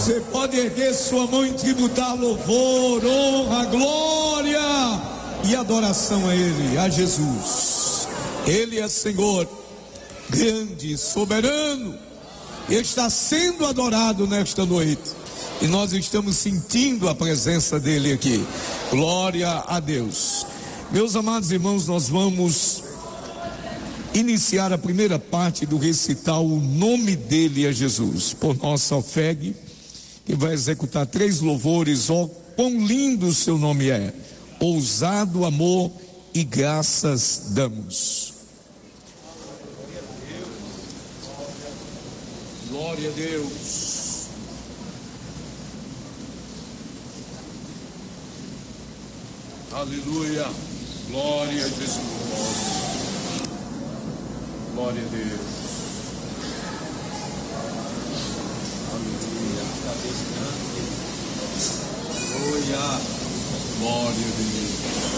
Você pode erguer sua mão e tributar louvor, honra, glória e adoração a Ele, a Jesus. Ele é Senhor, grande, soberano, e está sendo adorado nesta noite. E nós estamos sentindo a presença dele aqui. Glória a Deus. Meus amados irmãos, nós vamos iniciar a primeira parte do recital O Nome Dele é Jesus, por nossa OFEG, que vai executar 3 louvores. Ó, quão lindo o seu nome é, ousado amor e graças damos. Glória a Deus. Aleluia. Glória a Jesus. Glória a Deus. Aleluia. Aleluia. Glória a Deus.